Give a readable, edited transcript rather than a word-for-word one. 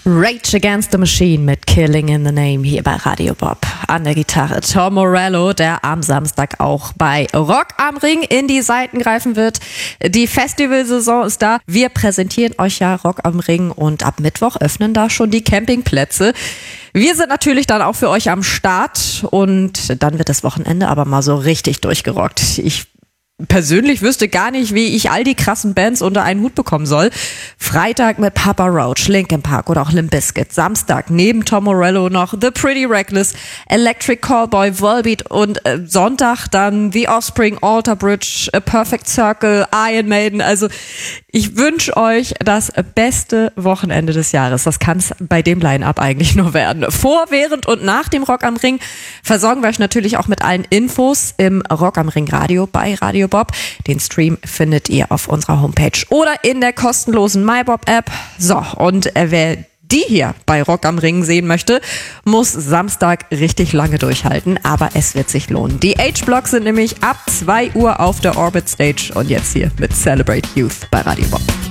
Rage Against the Machine mit Killing in the Name hier bei Radio Bob. An der Gitarre Tom Morello, der am Samstag auch bei Rock am Ring in die Seiten greifen wird. Die Festivalsaison ist da. Wir präsentieren euch ja Rock am Ring und ab Mittwoch öffnen da schon die Campingplätze. Wir sind natürlich dann auch für euch am Start und dann wird das Wochenende aber mal so richtig durchgerockt. Ich persönlich wüsste gar nicht, wie ich all die krassen Bands unter einen Hut bekommen soll. Freitag mit Papa Roach, Linkin Park oder auch Limp Bizkit. Samstag neben Tom Morello noch The Pretty Reckless, Electric Callboy, Volbeat und Sonntag dann The Offspring, Alter Bridge, A Perfect Circle, Iron Maiden. Also ich wünsche euch das beste Wochenende des Jahres. Das kann es bei dem Line-Up eigentlich nur werden. Vor, während und nach dem Rock am Ring versorgen wir euch natürlich auch mit allen Infos im Rock am Ring Radio bei Radio Bob. Den Stream findet ihr auf unserer Homepage oder in der kostenlosen MyBob-App. So, und wer die hier bei Rock am Ring sehen möchte, muss Samstag richtig lange durchhalten, aber es wird sich lohnen. Die H-Blocks sind nämlich ab 2 Uhr auf der Orbit Stage und jetzt hier mit Celebrate Youth bei Radio Bob.